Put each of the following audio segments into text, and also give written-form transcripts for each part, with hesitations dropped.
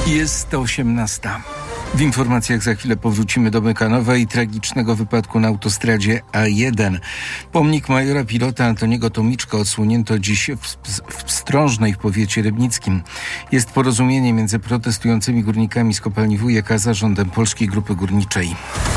Jest 18. W informacjach za chwilę powrócimy do Mykanowa i tragicznego wypadku na autostradzie A1. Pomnik majora pilota Antoniego Tomiczka odsłonięto dziś w Pstrążnej w powiecie rybnickim. Jest porozumienie między protestującymi górnikami z kopalni Wujek a zarządem Polskiej Grupy Górniczej.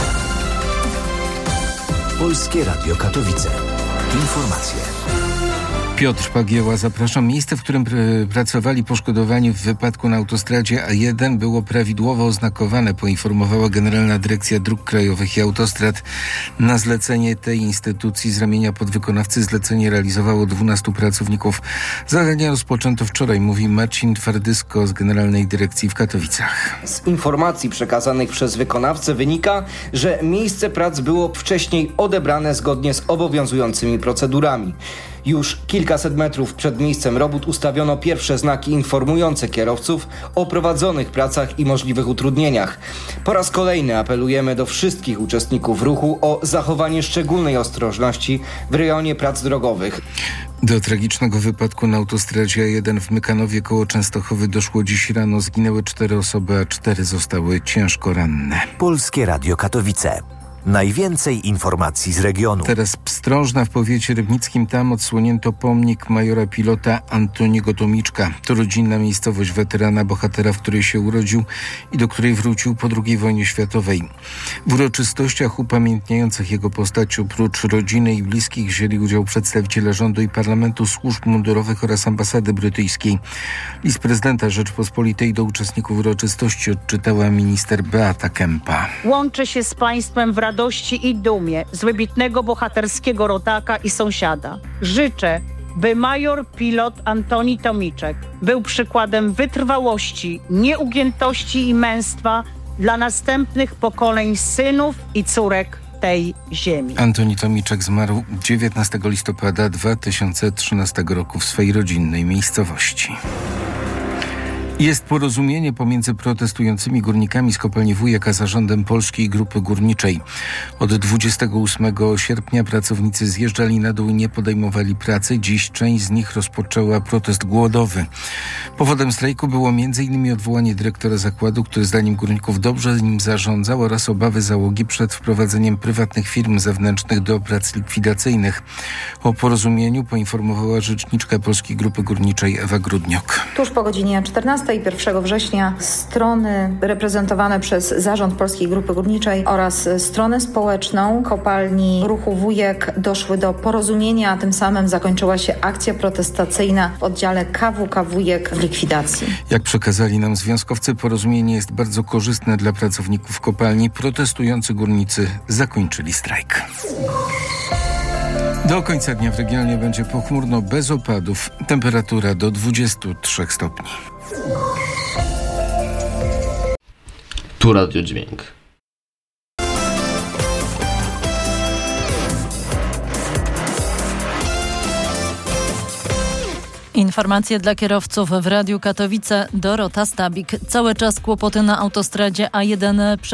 Polskie Radio Katowice. Informacje. Piotr Pagieła, zapraszam. Miejsce, w którym pracowali poszkodowani w wypadku na autostradzie A1 było prawidłowo oznakowane, poinformowała Generalna Dyrekcja Dróg Krajowych i Autostrad. Na zlecenie tej instytucji z ramienia podwykonawcy zlecenie realizowało 12 pracowników. Zadania rozpoczęto wczoraj, mówi Marcin Twardysko z Generalnej Dyrekcji w Katowicach. Z informacji przekazanych przez wykonawcę wynika, że miejsce prac było wcześniej odebrane zgodnie z obowiązującymi procedurami. Już kilkaset metrów przed miejscem robót ustawiono pierwsze znaki informujące kierowców o prowadzonych pracach i możliwych utrudnieniach. Po raz kolejny apelujemy do wszystkich uczestników ruchu o zachowanie szczególnej ostrożności w rejonie prac drogowych. Do tragicznego wypadku na autostradzie A1 w Mykanowie koło Częstochowy doszło dziś rano. Zginęły 4 osoby, a 4 zostały ciężko ranne. Polskie Radio Katowice. Najwięcej informacji z regionu. Teraz Pstrążna w powiecie rybnickim. Tam odsłonięto pomnik majora pilota Antoniego Tomiczka. To rodzinna miejscowość weterana, bohatera, w której się urodził i do której wrócił po II wojnie światowej. W uroczystościach upamiętniających jego postać oprócz rodziny i bliskich wzięli udział przedstawiciele rządu i parlamentu, służb mundurowych oraz ambasady brytyjskiej. List prezydenta Rzeczpospolitej do uczestników uroczystości odczytała minister Beata Kempa. Łączę się z państwem w radości i dumie z wybitnego bohaterskiego rodaka i sąsiada. Życzę, by major pilot Antoni Tomiczek był przykładem wytrwałości, nieugiętości i męstwa dla następnych pokoleń synów i córek tej ziemi. Antoni Tomiczek zmarł 19 listopada 2013 roku w swej rodzinnej miejscowości. Jest porozumienie pomiędzy protestującymi górnikami z kopalni Wujek a zarządem Polskiej Grupy Górniczej. Od 28 sierpnia pracownicy zjeżdżali na dół i nie podejmowali pracy. Dziś część z nich rozpoczęła protest głodowy. Powodem strajku było m.in. odwołanie dyrektora zakładu, który zdaniem górników dobrze nim zarządzał, oraz obawy załogi przed wprowadzeniem prywatnych firm zewnętrznych do prac likwidacyjnych. O porozumieniu poinformowała rzeczniczka Polskiej Grupy Górniczej Ewa Grudniok. Tuż po godzinie 14 i 1 września strony reprezentowane przez Zarząd Polskiej Grupy Górniczej oraz stronę społeczną kopalni Ruchu Wujek doszły do porozumienia, a tym samym zakończyła się akcja protestacyjna w oddziale KWK Wujek w likwidacji. Jak przekazali nam związkowcy, porozumienie jest bardzo korzystne dla pracowników kopalni. Protestujący górnicy zakończyli strajk. Do końca dnia w regionie będzie pochmurno, bez opadów. Temperatura do 23 stopni. Tu Radio Dźwięk. Informacje dla kierowców w Radiu Katowice. Dorota Stabik. Cały czas kłopoty na autostradzie A1